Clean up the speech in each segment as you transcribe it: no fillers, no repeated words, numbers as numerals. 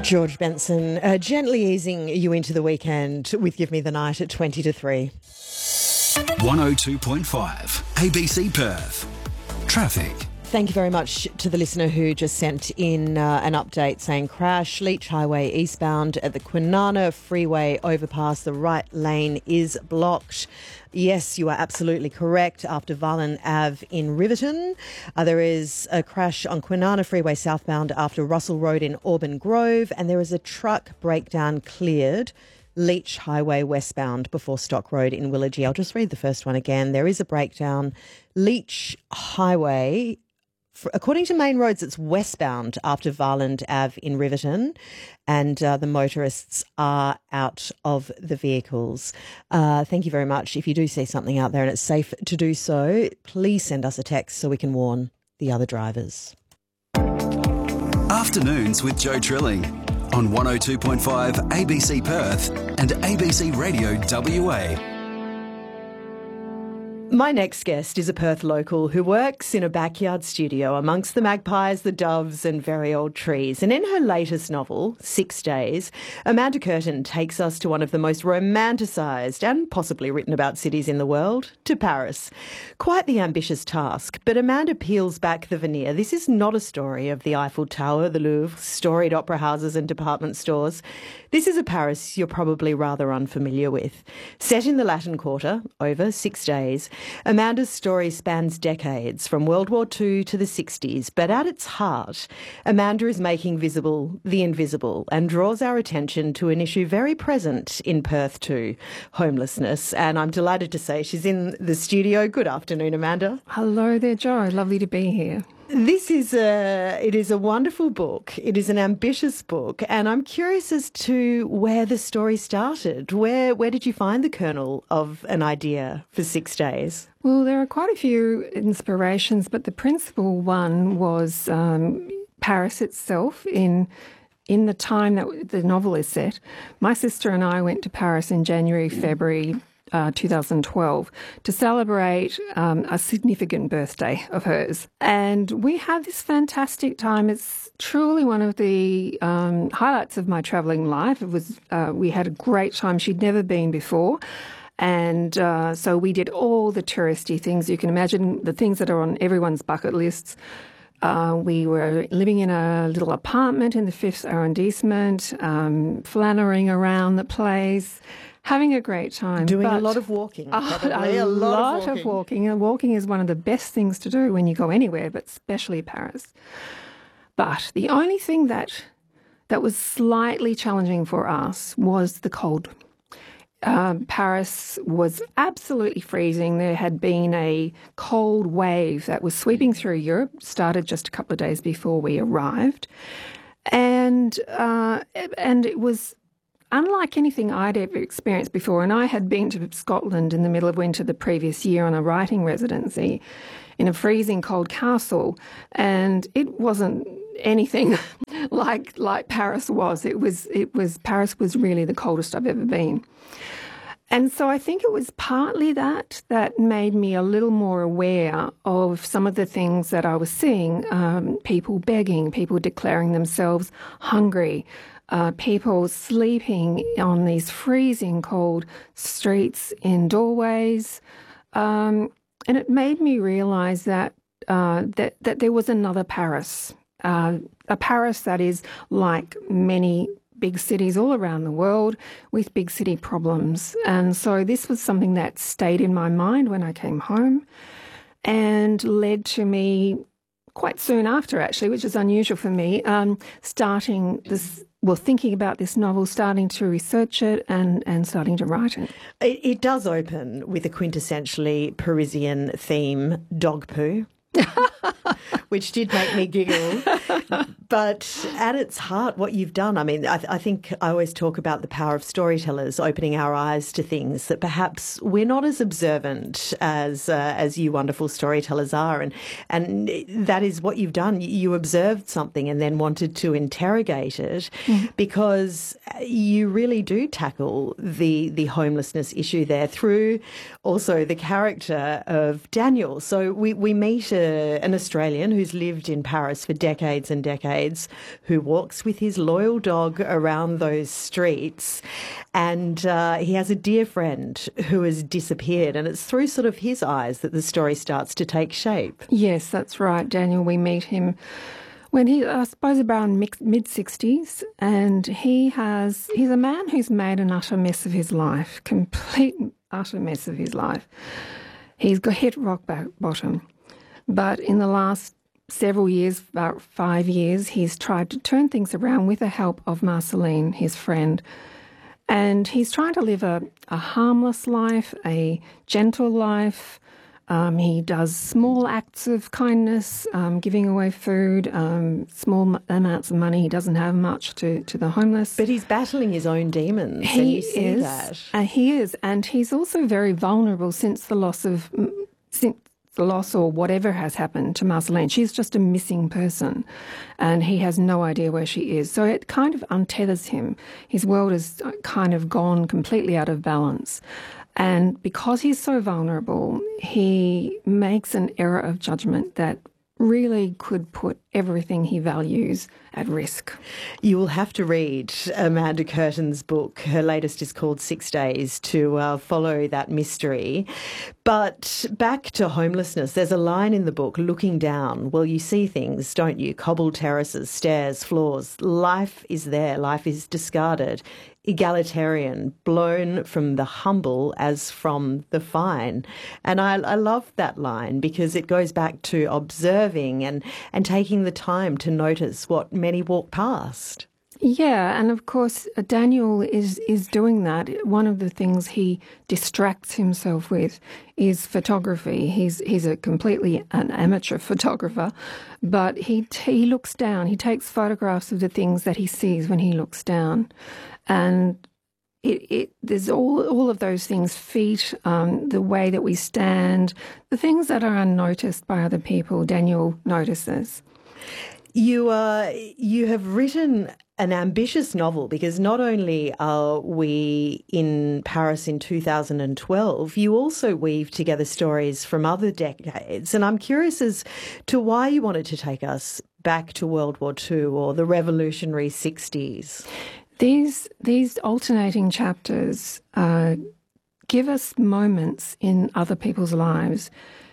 George Benson, gently easing you into the weekend with Give Me the Night at 20 to 3. 102.5 ABC Perth. Traffic. Thank you very much to the listener who just sent in an update saying crash, Leach Highway eastbound at the Kwinana Freeway overpass. The right lane is blocked. Yes, you are absolutely correct. After Varlin Ave in Riverton, there is a crash on Kwinana Freeway southbound after Russell Road in Auburn Grove, and there is a truck breakdown cleared Leach Highway westbound before Stock Road in Willagee. I'll just read the first one again. There is a breakdown Leach Highway. According to Main Roads, it's westbound after Varland Ave in Riverton, and the motorists are out of the vehicles. Thank you very much. If you do see something out there and it's safe to do so, please send us a text so we can warn the other drivers. Afternoons with Joe Trilling on 102.5 ABC Perth and ABC Radio WA. My next guest is a Perth local who works in a backyard studio amongst the magpies, the doves and very old trees. And in her latest novel, 6 Days, Amanda Curtin takes us to one of the most romanticised and possibly written about cities in the world, to Paris. Quite the ambitious task, but Amanda peels back the veneer. This is not a story of the Eiffel Tower, the Louvre, storied opera houses and department stores. This is a Paris you're probably rather unfamiliar with. Set in the Latin Quarter, over 6 days, Amanda's story spans decades, from World War II to the 60s, but at its heart, Amanda is making visible the invisible and draws our attention to an issue very present in Perth too, homelessness. And I'm delighted to say she's in the studio. Good afternoon, Amanda. Hello there, Joe. Lovely to be here. It is a wonderful book. It is an ambitious book, and I'm curious as to where the story started. Where did you find the kernel of an idea for 6 days? Well, there are quite a few inspirations, but the principal one was Paris itself in the time that the novel is set. My sister and I went to Paris in January, February 2012 to celebrate a significant birthday of hers. And we had this fantastic time. It's truly one of the highlights of my travelling life. It was we had a great time. She'd never been before. And so we did all the touristy things you can imagine, the things that are on everyone's bucket lists. We were living in a little apartment in the 5th arrondissement, flannerying around the place, having a great time. Doing a lot of walking, probably. A lot of walking. And walking is one of the best things to do when you go anywhere, but especially Paris. But the only thing that was slightly challenging for us was the cold. Paris was absolutely freezing. There had been a cold wave that was sweeping through Europe, started just a couple of days before we arrived. And it was unlike anything I'd ever experienced before. And I had been to Scotland in the middle of winter the previous year on a writing residency in a freezing cold castle, and it wasn't anything like Paris was. Paris was really the coldest I've ever been. And so I think it was partly that made me a little more aware of some of the things that I was seeing, people begging, people declaring themselves hungry, people sleeping on these freezing cold streets in doorways. And it made me realise that there was another Paris, a Paris that is like many big cities all around the world with big city problems. And so this was something that stayed in my mind when I came home and led to me quite soon after, actually, which is unusual for me, thinking about this novel, starting to research it and starting to write it. It does open with a quintessentially Parisian theme, dog poo. Which did make me giggle. But at its heart, what you've done, I mean, I think I always talk about the power of storytellers opening our eyes to things that perhaps we're not as observant as you wonderful storytellers are. And that is what you've done. You observed something and then wanted to interrogate it because you really do tackle the homelessness issue there through also the character of Daniel. So we meet an Australian who's lived in Paris for decades and decades decades who walks with his loyal dog around those streets. And he has a dear friend who has disappeared, and it's through sort of his eyes that the story starts to take shape. Yes, that's right, Daniel. We meet him when he, I suppose, around mid-60s, and he's a man who's made an utter mess of his life, complete utter mess of his life. He's got hit rock bottom. But in the last several years, about 5 years, he's tried to turn things around with the help of Marceline, his friend. And he's trying to live a harmless life, a gentle life. He does small acts of kindness, giving away food, small amounts of money. He doesn't have much to the homeless. But he's battling his own demons. He is. And he's also very vulnerable since the loss or whatever has happened to Marceline. She's just a missing person, and he has no idea where she is. So it kind of untethers him. His world has kind of gone completely out of balance. And because he's so vulnerable, he makes an error of judgment that really could put everything he values at risk. You will have to read Amanda Curtin's book. Her latest is called 6 Days, to follow that mystery. But back to homelessness, there's a line in the book, looking down. Well, you see things, don't you? Cobbled terraces, stairs, floors. Life is there. Life is discarded. Egalitarian, blown from the humble as from the fine. And I love that line because it goes back to observing and taking the time to notice what many walk past. Yeah, and of course Daniel is doing that. One of the things he distracts himself with is photography. He's an amateur photographer, but he looks down. He takes photographs of the things that he sees when he looks down. And there's all of those things, feet, the way that we stand, the things that are unnoticed by other people, Daniel notices. You have written an ambitious novel because not only are we in Paris in 2012, you also weave together stories from other decades. And I'm curious as to why you wanted to take us back to World War II or the revolutionary 60s. These alternating chapters give us moments in other people's lives.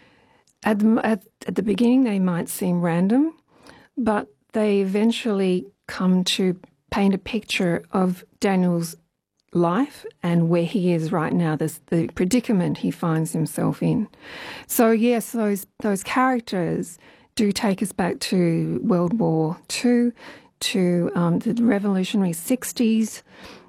At the beginning, they might seem random, but they eventually come to paint a picture of Daniel's life and where he is right now, the predicament he finds himself in. So yes, those characters do take us back to World War II, to the revolutionary 60s,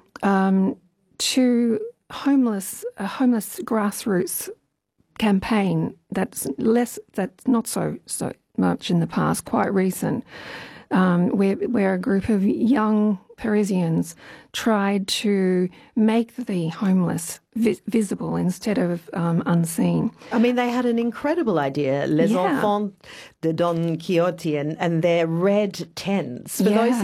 to a homeless grassroots campaign that's not so much in the past, quite recent, where a group of young Parisians tried to make the homeless visible instead of unseen. I mean, they had an incredible idea, Les Enfants de Don Quixote, and their red tents. For those